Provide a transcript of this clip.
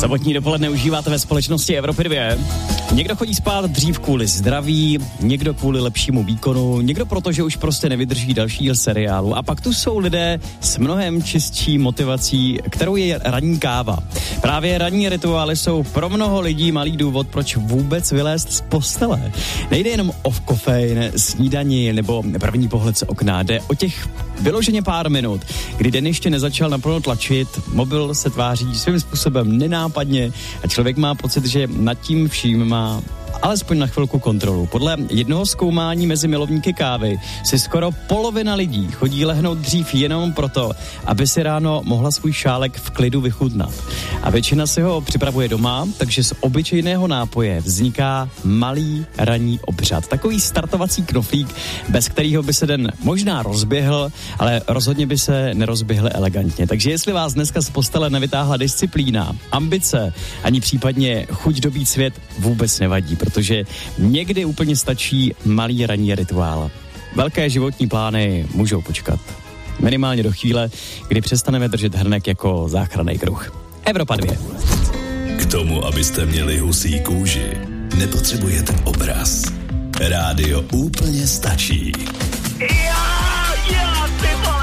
Sobotní dopoledne užíváte ve společnosti Evropy 2. Někdo chodí spát dřív kvůli zdraví, někdo kvůli lepšímu výkonu, někdo proto, že už prostě nevydrží další díl seriálu. A pak tu jsou lidé s mnohem čistší motivací, kterou je ranní káva. Právě ranní rituály jsou pro mnoho lidí malý důvod, proč vůbec vylézt z postele. Nejde jenom o kofein, snídani nebo první pohled z okna, jde o těch vyloženě pár minut, kdy den ještě nezačal naplno tlačit, mobil se tváří svým způsobem nenápadně a člověk má pocit, že nad tím vším má alespoň na chvilku kontrolu. Podle jednoho zkoumání mezi milovníky kávy si skoro polovina lidí chodí lehnout dřív jenom proto, aby si ráno mohla svůj šálek v klidu vychutnat. A většina si ho připravuje doma, takže z obyčejného nápoje vzniká malý ranní obřad. Takový startovací knoflík, bez kterého by se den možná rozběhl, ale rozhodně by se nerozběhl elegantně. Takže jestli vás dneska z postele nevytáhla disciplína, ambice, ani případně chuť dobít svět, vůbec nevadí, protože někdy úplně stačí malý ranní rituál. Velké životní plány můžou počkat. Minimálně do chvíle, kdy přestaneme držet hrnek jako záchranný kruh. Evropa 2. K tomu, abyste měli husí kůži, nepotřebujete obraz. Rádio úplně stačí. Ty vole!